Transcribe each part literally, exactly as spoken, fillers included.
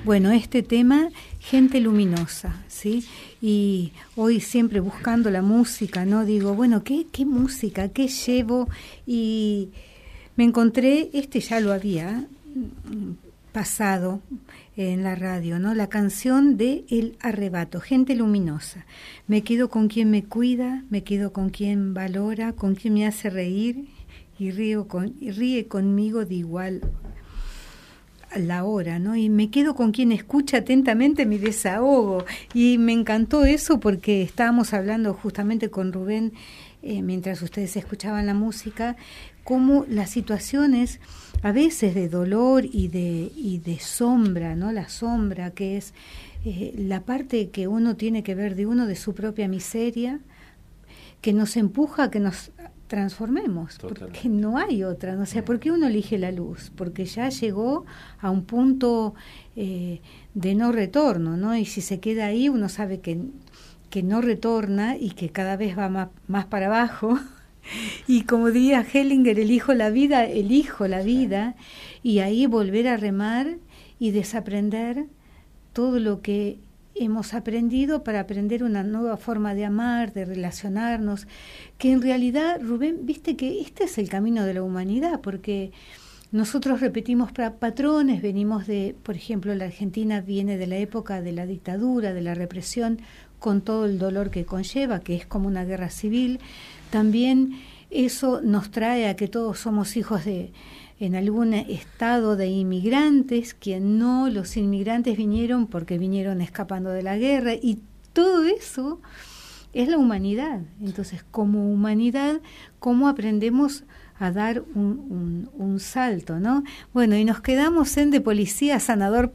Bueno, este tema, gente luminosa, ¿sí? Y hoy siempre buscando la música, ¿no? Digo, bueno, ¿qué, qué música? ¿Qué llevo? Y me encontré, este ya lo había pasado en la radio, ¿no? La canción de El Arrebato, gente luminosa. Me quedo con quien me cuida, me quedo con quien valora, con quien me hace reír y, río con, y ríe conmigo de igual la hora, ¿no? Y me quedo con quien escucha atentamente mi desahogo. Y me encantó eso porque estábamos hablando justamente con Rubén, eh, mientras ustedes escuchaban la música, cómo las situaciones a veces de dolor y de, y de sombra, ¿no? La sombra que es eh, la parte que uno tiene que ver de uno, de su propia miseria, que nos empuja a que nos transformemos, Totalmente. Porque no hay otra, ¿no? O sea, ¿por qué uno elige la luz? Porque ya llegó a un punto eh, de no retorno, ¿no? Y si se queda ahí, uno sabe que, que no retorna y que cada vez va más, más para abajo. Y como diría Hellinger, elijo la vida, elijo la vida, y ahí volver a remar y desaprender todo lo que hemos aprendido para aprender una nueva forma de amar, de relacionarnos, que en realidad, Rubén, viste que este es el camino de la humanidad, porque nosotros repetimos patrones, venimos de, por ejemplo, la Argentina viene de la época de la dictadura, de la represión, con todo el dolor que conlleva, que es como una guerra civil. También eso nos trae a que todos somos hijos de, en algún estado de inmigrantes, que no, los inmigrantes vinieron porque vinieron escapando de la guerra, y todo eso es la humanidad. Entonces, como humanidad, ¿cómo aprendemos a dar un, un, un salto, ¿no? Bueno, y nos quedamos en de policía sanador.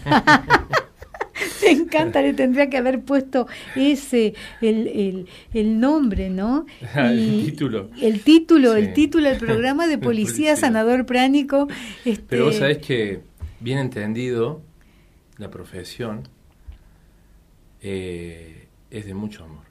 Me encanta, le tendría que haber puesto ese, el, el, el nombre, ¿no? Y el título. El título, sí. el título del programa de Policía, Policía. Sanador Pránico. Este... Pero vos sabés que, bien entendido, la profesión eh, es de mucho amor.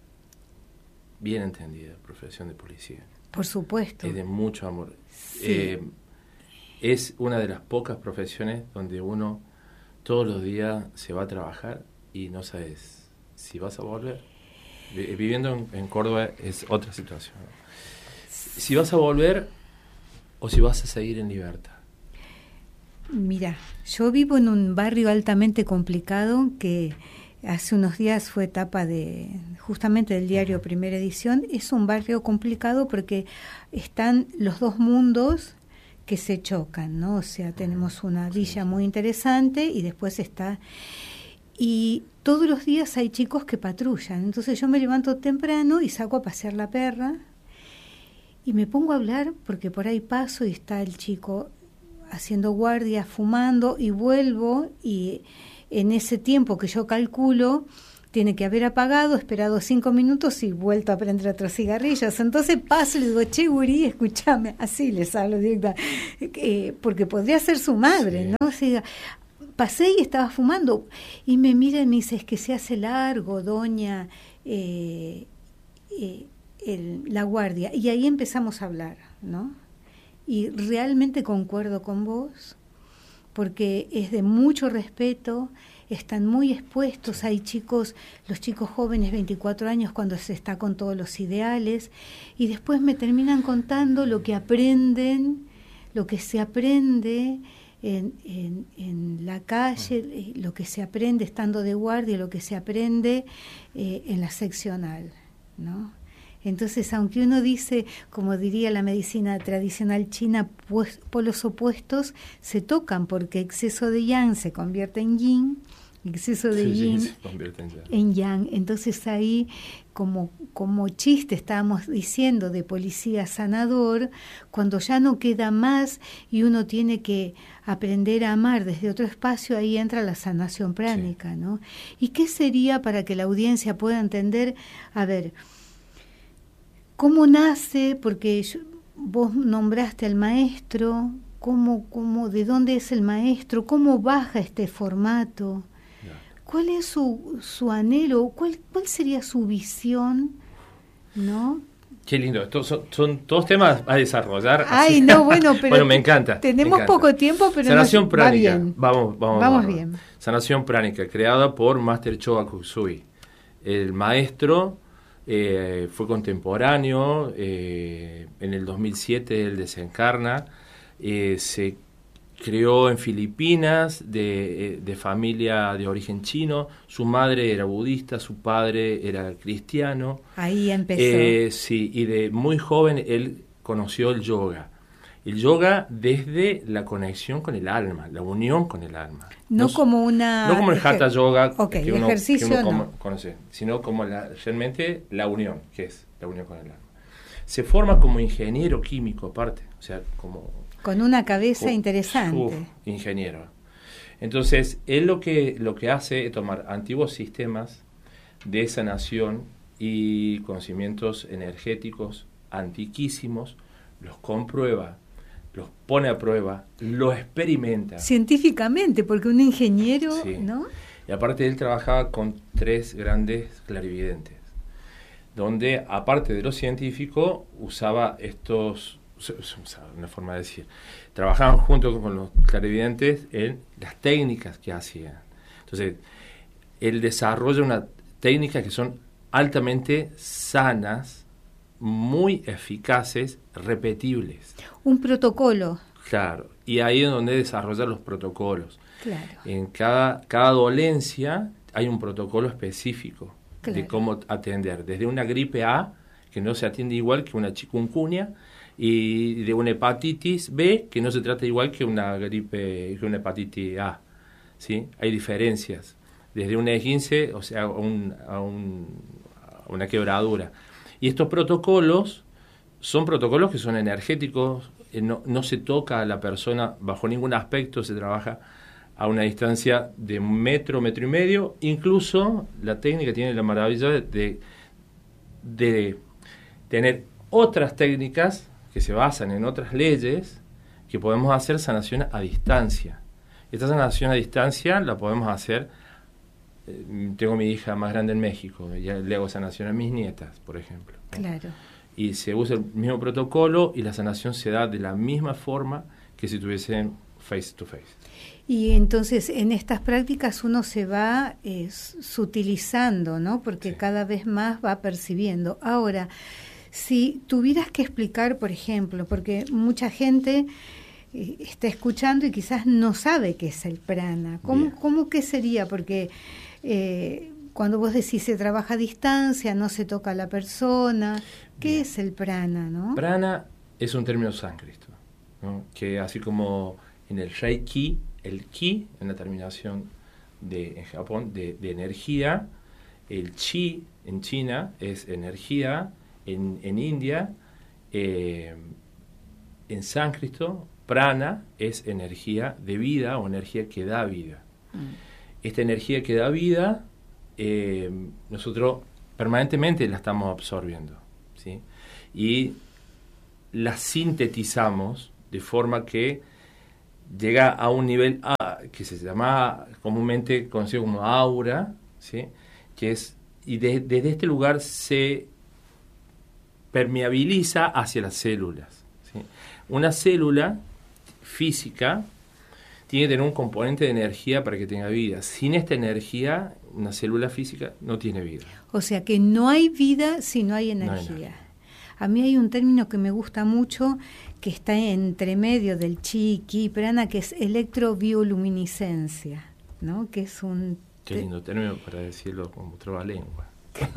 Bien entendida, profesión de policía. Por supuesto. Es de mucho amor. Sí. Eh, es una de las pocas profesiones donde uno todos los días se va a trabajar y no sabes si vas a volver. Viviendo en, en Córdoba es otra situación. Si vas a volver o si vas a seguir en libertad. Mira, yo vivo en un barrio altamente complicado que hace unos días fue tapa de justamente del diario Primera Edición. Es un barrio complicado porque están los dos mundos que se chocan, ¿no? O sea, tenemos una villa muy interesante y después está... Y todos los días hay chicos que patrullan. Entonces yo me levanto temprano y saco a pasear la perra y me pongo a hablar porque por ahí paso y está el chico haciendo guardia, fumando, y vuelvo y en ese tiempo que yo calculo tiene que haber apagado, esperado cinco minutos y vuelto a prender otros cigarrillos. Entonces paso y le digo, che, gurí, escúchame, así les hablo directa, eh, porque podría ser su madre, sí. ¿no? O sea, pasé y estaba fumando, y me mira y me dice, es que se hace largo, doña, eh, eh, el, la guardia. Y ahí empezamos a hablar, ¿no? Y realmente concuerdo con vos, porque es de mucho respeto, están muy expuestos, hay chicos, los chicos jóvenes, veinticuatro años, cuando se está con todos los ideales, y después me terminan contando lo que aprenden, lo que se aprende en, en, en la calle, lo que se aprende estando de guardia, lo que se aprende eh, en la seccional, ¿no? Entonces, aunque uno dice, como diría la medicina tradicional china, pues, polos opuestos se tocan, porque exceso de yang se convierte en yin, exceso de sí, yin sí, se convierte en yang. en yang. Entonces ahí, como, como chiste estábamos diciendo de policía sanador, cuando ya no queda más y uno tiene que aprender a amar desde otro espacio, ahí entra la sanación pránica, sí. ¿no? ¿Y qué sería para que la audiencia pueda entender? A ver, ¿cómo nace? Porque yo, vos nombraste al maestro, ¿cómo, cómo, ¿de dónde es el maestro? ¿Cómo baja este formato? ¿Cuál es su, su anhelo? ¿Cuál, ¿Cuál sería su visión, ¿no? Qué lindo. Estos son, son todos temas a desarrollar. Ay, así. no, bueno, pero bueno, me encanta. Tenemos me encanta. poco tiempo, pero Sanación nos, pránica. va bien. Vamos, vamos, vamos vamos. bien. Sanación pránica, creada por Master Choa Kusui. El maestro eh, fue contemporáneo. Eh, en el dos mil siete él desencarna. Eh, se creó en Filipinas, de, de familia de origen chino. Su madre era budista, su padre era cristiano. Ahí empezó. Eh, sí, y de muy joven él conoció el yoga. El yoga desde la conexión con el alma, la unión con el alma. No, no como una... No como el Hatha Yoga okay, que, uno, ejercicio, que uno no. conoce, sino como la, realmente la unión, que es la unión con el alma. Se forma como ingeniero químico aparte, o sea, como... Con una cabeza uh, interesante. Uh, ingeniero. Entonces, él lo que, lo que hace es tomar antiguos sistemas de sanación y conocimientos energéticos antiquísimos, los comprueba, los pone a prueba, los experimenta. Científicamente, porque un ingeniero, sí. ¿no? Y aparte él trabajaba con tres grandes clarividentes, donde aparte de lo científico usaba estos... una forma de decir, trabajaban junto con los clarividentes en las técnicas que hacían. Entonces, él desarrolla una técnica que son altamente sanas, muy eficaces, repetibles. Un protocolo. Claro, y ahí es donde desarrolla los protocolos. Claro. En cada, cada dolencia hay un protocolo específico claro. de cómo atender, desde una gripe A, que no se atiende igual que una chikungunya, y de una hepatitis B que no se trata igual que una gripe, que una hepatitis A, ¿sí? Hay diferencias, desde un esguince, o sea, a, un, a, un, a una quebradura. Y estos protocolos son protocolos que son energéticos, eh, no, no se toca a la persona bajo ningún aspecto, se trabaja a una distancia de un metro, metro y medio. Incluso la técnica tiene la maravilla de, de tener otras técnicas que se basan en otras leyes, que podemos hacer sanación a distancia. Esta sanación a distancia la podemos hacer, eh, tengo mi hija más grande en México, ya le hago sanación a mis nietas, por ejemplo. Claro. Y se usa el mismo protocolo y la sanación se da de la misma forma que si tuviesen face to face. Y entonces en estas prácticas uno se va eh, sutilizando, ¿no? Porque sí. cada vez más va percibiendo. Ahora, si tuvieras que explicar, por ejemplo, porque mucha gente eh, está escuchando y quizás no sabe qué es el prana. ¿Cómo, ¿cómo qué sería? Porque eh, cuando vos decís se trabaja a distancia, no se toca a la persona, ¿qué Bien. es el prana, no? Prana es un término sánscrito, ¿no? Que así como en el Reiki, el ki, en la terminación de, en Japón, de, de energía, el chi en China es energía. En, en India, eh, en sánscrito, prana es energía de vida o energía que da vida. Mm. Esta energía que da vida, eh, nosotros permanentemente la estamos absorbiendo, ¿sí? Y la sintetizamos de forma que llega a un nivel A, que se llama comúnmente conocido como aura, ¿sí? Que es, y de, desde este lugar se permeabiliza hacia las células, ¿sí? Una célula física tiene que tener un componente de energía para que tenga vida. Sin esta energía, una célula física no tiene vida. O sea que no hay vida si no hay energía. No hay energía. A mí hay un término que me gusta mucho, que está entre medio del chi, ki, prana, que es electrobioluminiscencia, ¿no? Que es un... Qué lindo término para decirlo con trabalengua.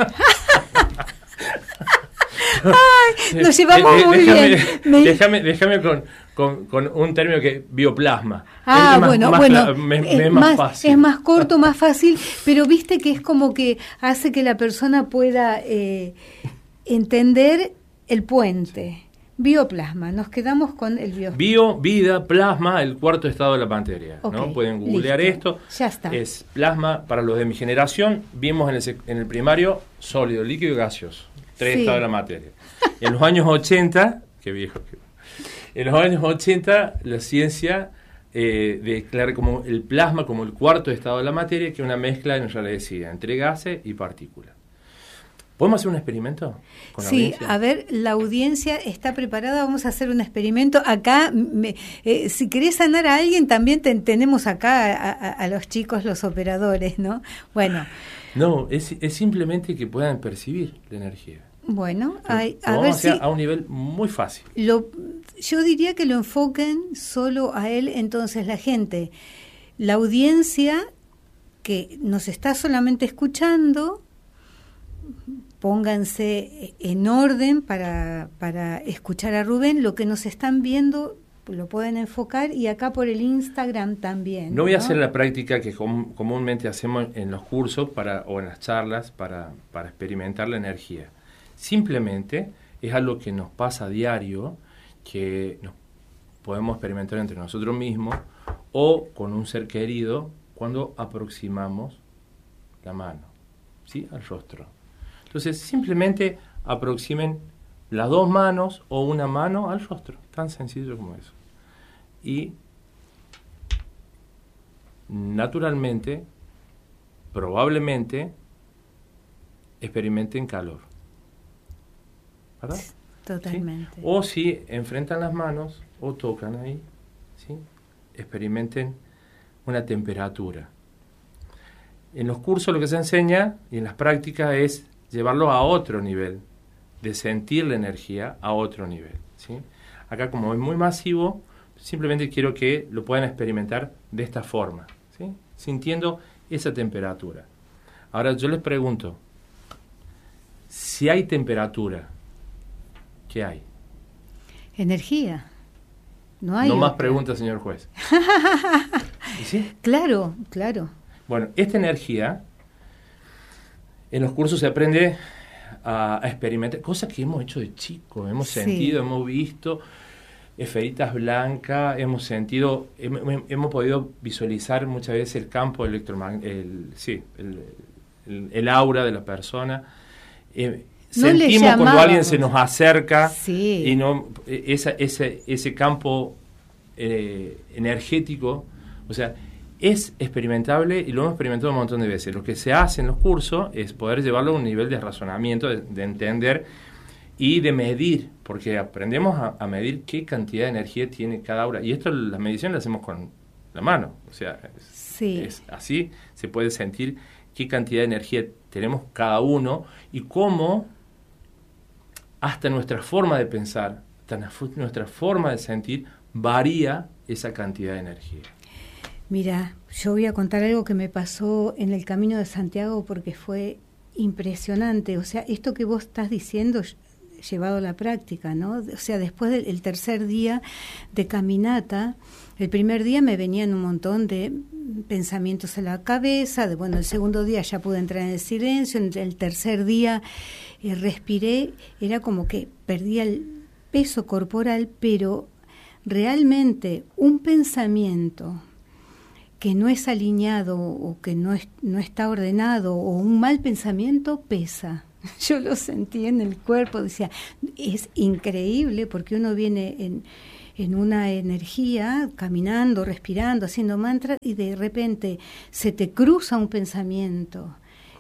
Ay, nos llevamos de, de, muy déjame, bien. Me... Déjame, déjame con, con, con un término que bioplasma. Ah, es más, bueno, más, bueno, me, es, me es más, más fácil. Es más corto, más fácil, pero viste que es como que hace que la persona pueda eh, entender el puente. Sí. Bioplasma, nos quedamos con el bioplasma. Bio, vida, plasma, el cuarto estado de la materia. Okay, ¿no? Pueden googlear listo. esto. Ya está. Es plasma para los de mi generación. Vimos en el, en el primario sólido, líquido y gaseoso. Tres sí. estados de la materia. En los años ochenta, qué viejo que... En los años ochenta, la ciencia eh, declara como el plasma como el cuarto estado de la materia, que es una mezcla, en realidad decía, entre gases y partículas. ¿Podemos hacer un experimento con la sí, audiencia? A ver, la audiencia está preparada, vamos a hacer un experimento. Acá, me, eh, si querés sanar a alguien, también te, tenemos acá a, a, a los chicos, los operadores, ¿no? Bueno. No, es, es simplemente que puedan percibir la energía. Bueno, Pero hay, lo a vamos ver a hacer si... a un nivel muy fácil. Lo, yo diría que lo enfoquen solo a él, entonces la gente, la audiencia que nos está solamente escuchando, pónganse en orden para, para escuchar a Rubén. Lo que nos están viendo lo pueden enfocar, y acá por el Instagram también. No voy a ¿no? hacer la práctica que com- comúnmente hacemos en los cursos para, o en las charlas para, para experimentar la energía. Simplemente es algo que nos pasa a diario, que nos podemos experimentar entre nosotros mismos o con un ser querido cuando aproximamos la mano, ¿sí?, al rostro. Entonces, simplemente aproximen las dos manos o una mano al rostro, tan sencillo como eso. Y naturalmente, probablemente, experimenten calor, ¿verdad? Totalmente. ¿Sí? O si enfrentan las manos o tocan ahí, ¿sí?, experimenten una temperatura. En los cursos lo que se enseña y en las prácticas es llevarlo a otro nivel, de sentir la energía a otro nivel, ¿sí? Acá, como es muy masivo, simplemente quiero que lo puedan experimentar de esta forma, ¿sí?, sintiendo esa temperatura. Ahora yo les pregunto, si hay temperatura, ¿qué hay? Energía. No hay No más otra. preguntas, señor juez. ¿Y sí? Claro, claro. Bueno, esta energía, en los cursos se aprende a, a experimentar, cosas que hemos hecho de chicos, hemos Sí. sentido, hemos visto esferitas blancas, hemos sentido, hemos, hemos podido visualizar muchas veces el campo electromagnético, el, sí, el, el, el aura de la persona. Eh, No le sentimos cuando llamábamos. alguien se nos acerca, Sí. y no esa, ese, ese campo eh, energético, o sea, es experimentable y lo hemos experimentado un montón de veces. Lo que se hace en los cursos es poder llevarlo a un nivel de razonamiento, de, de entender y de medir, porque aprendemos a, a medir qué cantidad de energía tiene cada aura. Y esto, la medición la hacemos con la mano, o sea, es, Sí. es así, se puede sentir qué cantidad de energía tenemos cada uno y cómo hasta nuestra forma de pensar, hasta nuestra forma de sentir, varía esa cantidad de energía. Mira, yo voy a contar algo que me pasó en el Camino de Santiago porque fue impresionante. O sea, esto que vos estás diciendo, llevado a la práctica, ¿no? O sea, después del tercer día de caminata, el primer día me venían un montón de pensamientos en la cabeza, de, bueno, el segundo día ya pude entrar en el silencio, en el tercer día eh, respiré, era como que perdía el peso corporal, pero realmente un pensamiento que no es alineado o que no, es, no está ordenado o un mal pensamiento pesa. Yo lo sentí en el cuerpo, decía, es increíble porque uno viene en, en una energía, caminando, respirando, haciendo mantra y de repente se te cruza un pensamiento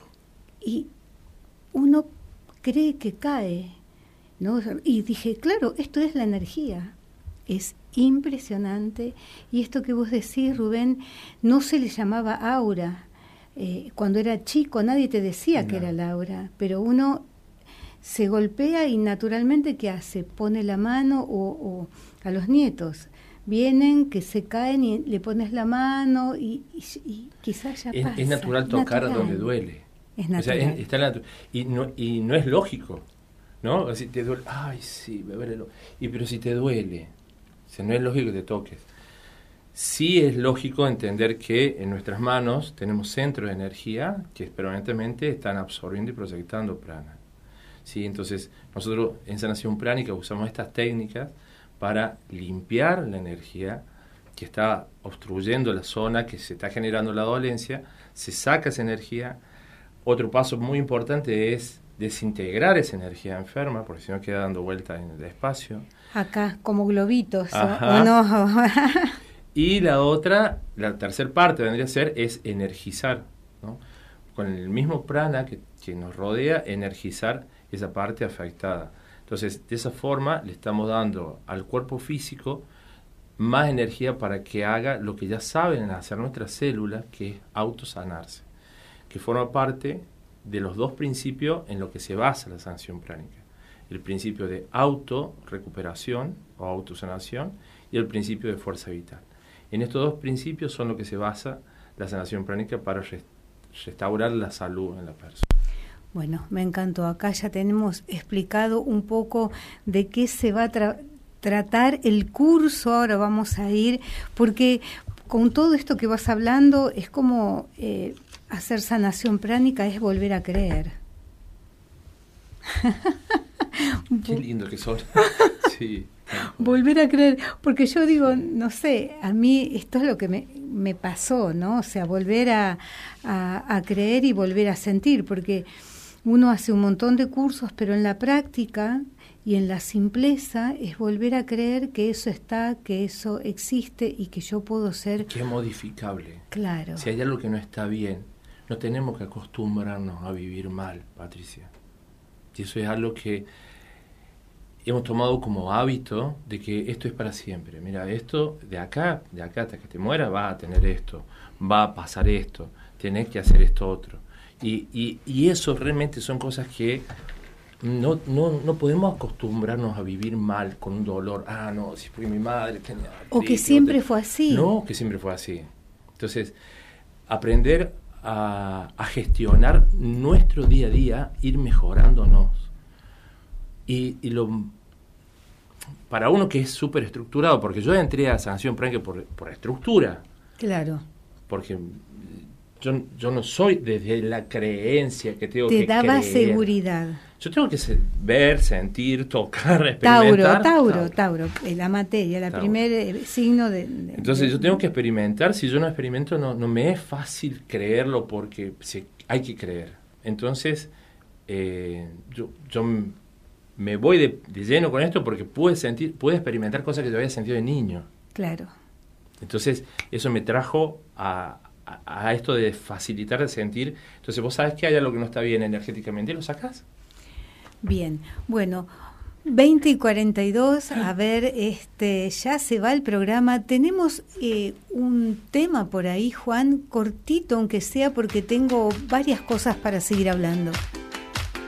y uno cree que cae, ¿no? Y dije, claro, esto es la energía. Es impresionante. Y esto que vos decís, Rubén, no se le llamaba aura. Eh, cuando era chico nadie te decía no. que era la aura, pero uno se golpea y naturalmente, ¿qué hace? Pone la mano o, o a los nietos. Vienen, que se caen y le pones la mano y, y, y quizás ya es, pasa. Es natural tocar natural. donde duele. Es natural. O sea, es, está natu- y, no, y no es lógico, ¿no? Así te duele, ay, sí, me duele. Lo... Y pero si te duele, o sea, no es lógico que te toques. Sí es lógico entender que en nuestras manos tenemos centros de energía que permanentemente están absorbiendo y proyectando prana. ¿Sí? Entonces, nosotros en sanación pránica usamos estas técnicas para limpiar la energía que está obstruyendo la zona, que se está generando la dolencia, se saca esa energía. Otro paso muy importante es desintegrar esa energía enferma, porque si no queda dando vuelta en el espacio. Acá, como globitos, Ajá. ¿o no? Y la otra, la tercera parte vendría a ser, es energizar, ¿no? con el mismo prana que, que nos rodea, energizar esa parte afectada. Entonces, de esa forma le estamos dando al cuerpo físico más energía para que haga lo que ya saben hacer nuestras células, que es autosanarse, que forma parte de los dos principios en los que se basa la sanación pránica. El principio de autorrecuperación o autosanación y el principio de fuerza vital. En estos dos principios son lo que se basa la sanación pránica para rest- restaurar la salud en la persona. Bueno, me encantó. Acá ya tenemos explicado un poco de qué se va a tra- tratar el curso. Ahora vamos a ir, porque con todo esto que vas hablando es como eh, hacer sanación pránica, es volver a creer. Qué lindo que son. Sí. Volver a creer, porque yo digo, no sé, a mí esto es lo que me, me pasó, ¿no? O sea, volver a, a, a creer y volver a sentir, porque uno hace un montón de cursos, pero en la práctica y en la simpleza es volver a creer que eso está, que eso existe y que yo puedo ser... Que es modificable. Claro. Si hay algo que no está bien, no tenemos que acostumbrarnos a vivir mal, Patricia. Y eso es algo que hemos tomado como hábito de que esto es para siempre. Mira, esto de acá, de acá hasta que te mueras vas a tener esto, va a pasar esto, tenés que hacer esto otro. Y, y, y eso realmente son cosas que no, no, no podemos acostumbrarnos a vivir mal con un dolor. Ah, no, si porque mi madre tenía artritis, o que siempre o te... fue así. No, que siempre fue así. Entonces, aprender a, a gestionar nuestro día a día, ir mejorándonos. Y, y lo para uno que es súper estructurado, porque yo entré a sanación pránica por, por estructura. Claro. Porque yo, yo no soy desde la creencia que tengo Te que daba creer. seguridad. Yo tengo que ser, ver, sentir, tocar, experimentar. Tauro, Tauro, Tauro, Tauro, la materia, el primer signo de, de... Entonces de, yo tengo que experimentar. Si yo no experimento, no, no me es fácil creerlo porque se, hay que creer. Entonces, eh, yo, yo me voy de, de lleno con esto porque pude sentir, pude experimentar cosas que yo había sentido de niño. Claro. Entonces, eso me trajo a, a, a esto de facilitar de sentir. Entonces, vos sabés que hay algo que no está bien energéticamente y lo sacás. Bien, bueno, veinte y cuarenta y dos, a ver, este, ya se va el programa. Tenemos eh, un tema por ahí, Juan, cortito aunque sea, porque tengo varias cosas para seguir hablando.